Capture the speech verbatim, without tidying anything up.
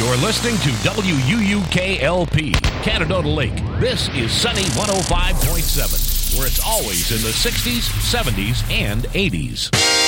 You're listening to W U U K L P, Canadota Lake. This is Sunny one oh five point seven, where it's always in the sixties, seventies, and eighties.